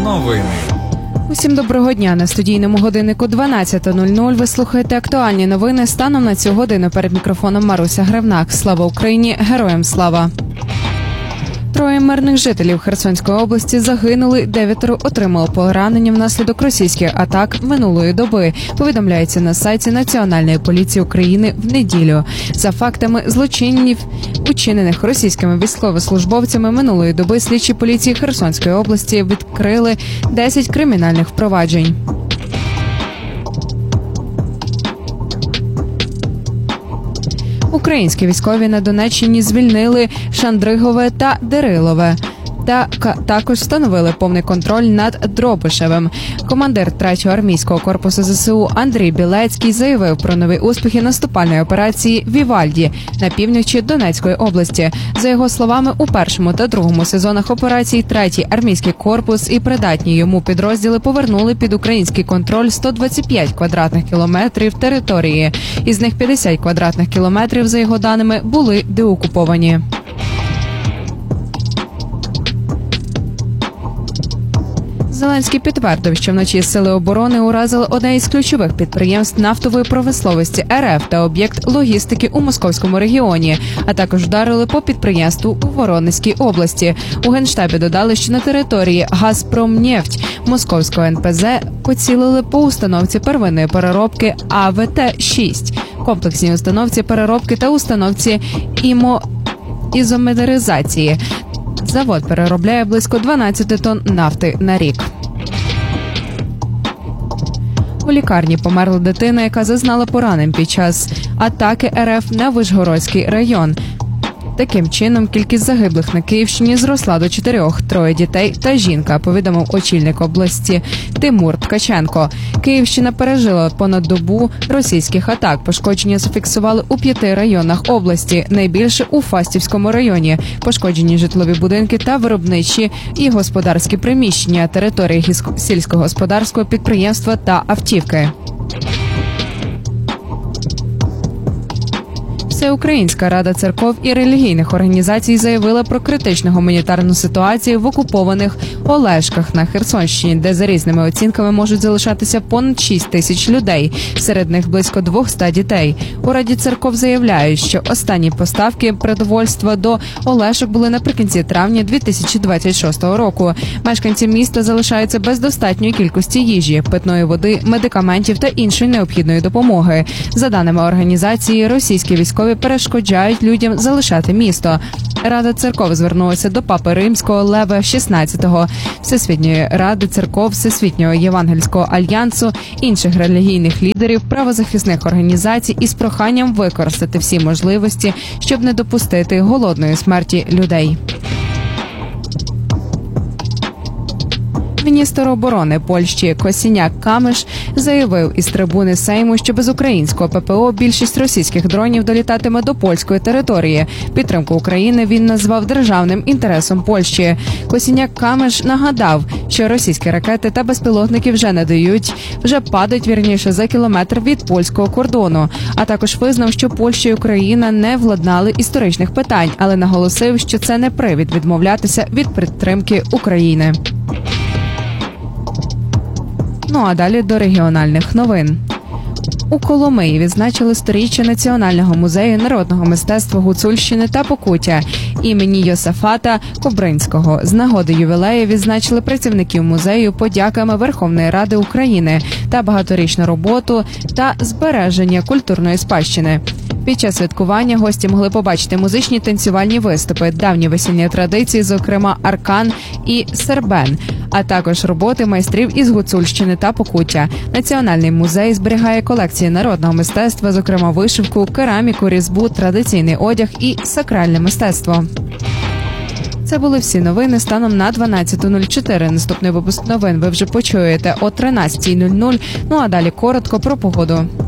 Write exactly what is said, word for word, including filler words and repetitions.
новини. Усім доброго дня. На студійному годиннику дванадцята нуль нуль ви слухаєте актуальні новини станом на цю годину. Перед мікрофоном Маруся Гривнак. Слава Україні! Героям слава! Троє мирних жителів Херсонської області загинули, дев'ятеро отримали поранення внаслідок російських атак минулої доби, повідомляється на сайті Національної поліції України в неділю. За фактами злочинів, учинених російськими військовослужбовцями минулої доби, слідчі поліції Херсонської області відкрили десять кримінальних впроваджень. Українські військові на Донеччині звільнили Шандригове та Дерилове. Та також встановили повний контроль над Дробишевим. Командир третього армійського корпусу ЗСУ Андрій Білецький заявив про нові успіхи наступальної операції «Вівальді» на півночі Донецької області. За його словами, у першому та другому сезонах операції третій армійський корпус і придатні йому підрозділи повернули під український контроль сто двадцять п'ять квадратних кілометрів території. Із них п'ятдесят квадратних кілометрів, за його даними, були деокуповані. Зеленський підтвердив, що вночі сили оборони уразили одне із ключових підприємств нафтової промисловості РФ та об'єкт логістики у Московському регіоні, а також вдарили по підприємству у Воронезькій області. У Генштабі додали, що на території «Газпромнефть» Московського ен пе зе поцілили по установці первинної переробки А В Т шість, комплексній установці переробки та установці імо... ізомеризації. Завод переробляє близько дванадцять тонн нафти на рік. У лікарні померла дитина, яка зазнала поранень під час атаки РФ на Вишгородський район. Таким чином, кількість загиблих на Київщині зросла до чотирьох, троє дітей та жінка, повідомив очільник області Тимур Ткаченко. Київщина пережила понад добу російських атак. Пошкодження зафіксували у п'яти районах області, найбільше у Фастівському районі. Пошкоджені житлові будинки та виробничі і господарські приміщення, території сільськогосподарського підприємства та автівки. Всеукраїнська рада церков і релігійних організацій заявила про критичну гуманітарну ситуацію в окупованих Олешках на Херсонщині, де за різними оцінками можуть залишатися понад шість тисяч людей, серед них близько двохсот дітей. У Раді церков заявляють, що останні поставки продовольства до Олешок були наприкінці травня дві тисячі двадцять шостого року. Мешканці міста залишаються без достатньої кількості їжі, питної води, медикаментів та іншої необхідної допомоги. За даними організації, російські військові перешкоджають людям залишати місто. Рада церков звернулася до Папи Римського Лева шістнадцятого, Всесвітньої ради церков, Всесвітнього євангельського альянсу, інших релігійних лідерів, правозахисних організацій із проханням використати всі можливості, щоб не допустити голодної смерті людей. Міністр оборони Польщі Косіняк-Камиш заявив із трибуни Сейму, що без українського Пе Пе О більшість російських дронів долітатиме до польської території. Підтримку України він назвав державним інтересом Польщі. Косіняк-Камиш нагадав, що російські ракети та безпілотники вже не дають, вже падають, вірніше, за кілометр від польського кордону. А також визнав, що Польща і Україна не владнали історичних питань, але наголосив, що це не привід відмовлятися від підтримки України. Ну а далі до регіональних новин. У Коломиї відзначили сторіччя Національного музею народного мистецтва Гуцульщини та Покуття імені Йосафата Кобринського. З нагоди ювілею відзначили працівників музею подяками Верховної Ради України та багаторічну роботу та збереження культурної спадщини. Під час святкування гості могли побачити музичні танцювальні виступи, давні весільні традиції, зокрема аркан і сербен, а також роботи майстрів із Гуцульщини та Покуття. Національний музей зберігає колекції народного мистецтва, зокрема вишивку, кераміку, різьбу, традиційний одяг і сакральне мистецтво. Це були всі новини станом на дванадцята нуль чотири. Наступний випуск новин ви вже почуєте о тринадцятій нуль нуль. Ну а далі коротко про погоду.